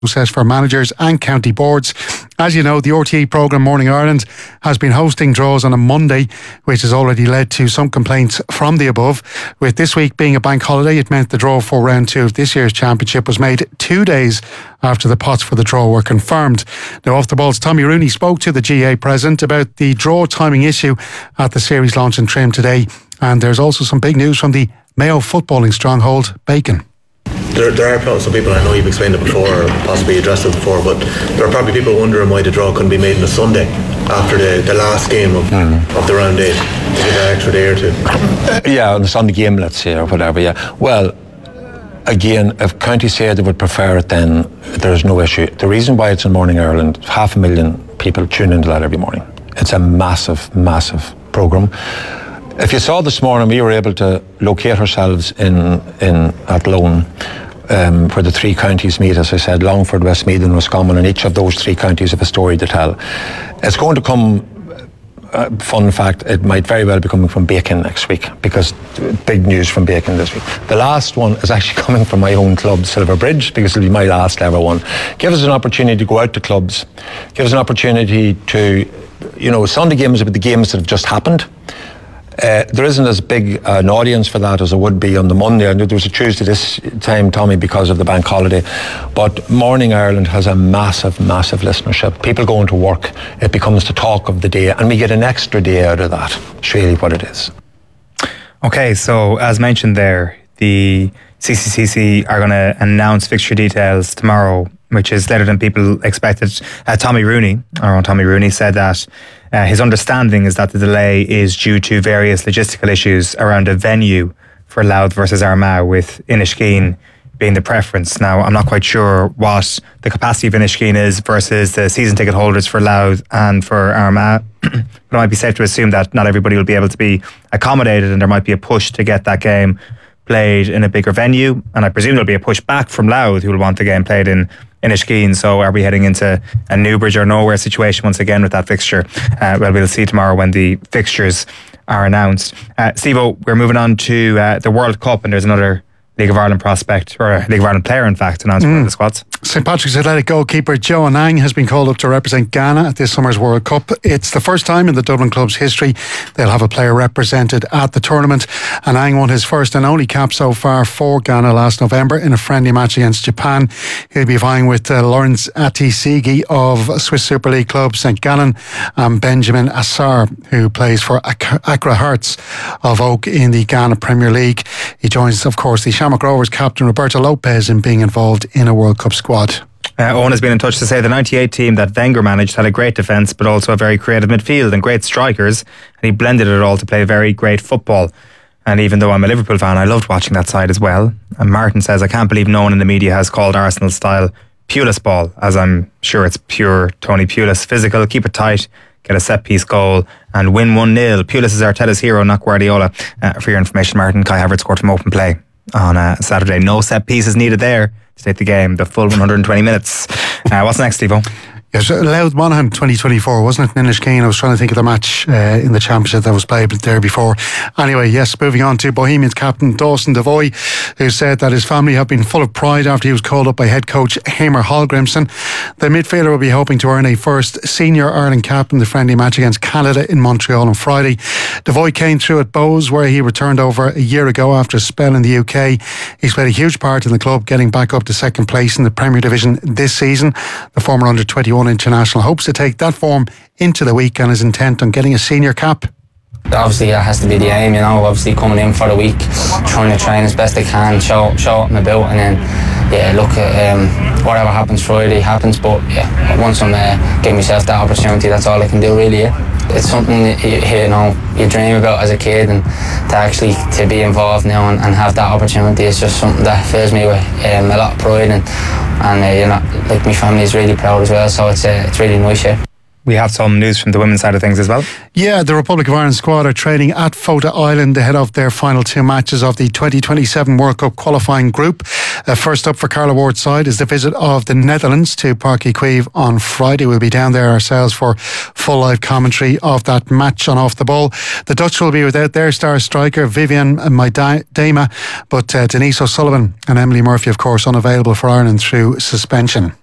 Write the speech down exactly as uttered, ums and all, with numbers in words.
process for managers and county boards. As you know, the R T E programme Morning Ireland has been hosting draws on a Monday, which has already led to some complaints from the above. With this week being a bank holiday, it meant the draw for round two of this year's championship was made two days after the pots for the draw were confirmed. Now, Off the Ball's Tommy Rooney spoke to the G A president about the draw timing issue at the series launch in Trim today. And there's also some big news from the Mayo footballing stronghold, Bacon. There, there are some people, I know you've explained it before or possibly addressed it before, but there are probably people wondering why the draw couldn't be made on a Sunday after the, the last game of, mm. of the round eight to give an extra day or two. Uh, yeah, on the Sunday game, let's say, or whatever, yeah. Well, again, if County say they would prefer it, then there's no issue. The reason why it's in Morning Ireland, half a million people tune into that every morning. It's a massive, massive programme. If you saw this morning, we were able to locate ourselves in in Athlone, um, where the three counties meet. As I said, Longford, Westmeath and Roscommon, and each of those three counties have a story to tell. It's going to come, uh, fun fact, it might very well be coming from Bacon next week, because big news from Bacon this week. The last one is actually coming from my own club, Silverbridge, because it'll be my last ever one. Give us an opportunity to go out to clubs, give us an opportunity to, you know, Sunday games are the games that have just happened. Uh, there isn't as big uh, an audience for that as there would be on the Monday. I knew there was a Tuesday this time, Tommy, because of the bank holiday. But Morning Ireland has a massive, massive listenership. People going to work, it becomes the talk of the day, and we get an extra day out of that. It's really what it is. Okay, so as mentioned there, the C C C C are going to announce fixture details tomorrow, which is later than people expected. Uh, Tommy Rooney, our own Tommy Rooney, said that uh, his understanding is that the delay is due to various logistical issues around a venue for Louth versus Armagh, with Inniskeen being the preference. Now, I'm not quite sure what the capacity of Inniskeen is versus the season ticket holders for Louth and for Armagh. But it might be safe to assume that not everybody will be able to be accommodated, and there might be a push to get that game played in a bigger venue. And I presume there'll be a push back from Louth, who will want the game played in Inniskeen. So are we heading into a Newbridge or nowhere situation once again with that fixture? Uh, well, we'll see tomorrow when the fixtures are announced. Uh, Steve-O, we're moving on to uh, the World Cup, and there's another League of Ireland prospect, or a League of Ireland player, in fact, announced mm. for the squads. Saint Patrick's Athletic goalkeeper Joe Anang has been called up to represent Ghana at this summer's World Cup. It's the first time in the Dublin club's history they'll have a player represented at the tournament. Anang won his first and only cap so far for Ghana last November in a friendly match against Japan. He'll be vying with uh, Lawrence Atisigi of Swiss Super League club Saint Gallen and Benjamin Assar, who plays for Ac- Accra Hearts of Oak in the Ghana Premier League. He joins, of course, the Shamrock Rovers captain Roberto Lopez in being involved in a World Cup squad. Uh, Owen has been in touch to say the ninety-eight team that Wenger managed had a great defence, but also a very creative midfield and great strikers, and he blended it all to play very great football. And even though I'm a Liverpool fan, I loved watching that side as well. And Martin says, I can't believe no one in the media has called Arsenal style Pulis ball, as I'm sure it's pure Tony Pulis. Physical, keep it tight, get a set-piece goal and win one nil. Pulis is Arteta's hero, not Guardiola. Uh, for your information, Martin, Kai Havertz scored from open play on uh, Saturday. No set pieces needed there to take the game the full one hundred twenty minutes. Uh, what's next, Steve-O? Yes, Louth Monaghan twenty twenty-four, wasn't it, in Inniskeen? I was trying to think of the match uh, in the championship that was played there before. Anyway, yes, moving on to Bohemians captain Dawson Devoy, who said that his family have been full of pride after he was called up by head coach Hamer Hallgrimsson. The midfielder will be hoping to earn a first senior Ireland cap in the friendly match against Canada in Montreal on Friday. Devoy came through at Bows, where he returned over a year ago after a spell in the U K. He's played a huge part in the club getting back up to second place in the Premier Division this season. The former under twenty-one international hopes to take that form into the week and is intent on getting a senior cap. Obviously that has to be the aim, you know, obviously coming in for the week, trying to train as best I can, show, show what I'm about, and then yeah, look at um, whatever happens Friday happens, but yeah, once I'm uh, giving myself that opportunity, that's all I can do really. Yeah. It's something that you, you know you dream about as a kid, and to actually to be involved now and, and have that opportunity is just something that fills me with um, a lot of pride, and and uh, you know, like my family is really proud as well, so it's uh, it's really nice. Yeah. We have some news from the women's side of things as well. Yeah, the Republic of Ireland squad are training at Fota Island ahead of their final two matches of the twenty twenty-seven World Cup qualifying group. Uh, first up for Carla Ward's side is the visit of the Netherlands to Parc y Cuivre on Friday. We'll be down there ourselves for full live commentary of that match on Off the Ball. The Dutch will be without their star striker Vivian Miedema, but uh, Denise O'Sullivan and Emily Murphy, of course, unavailable for Ireland through suspension.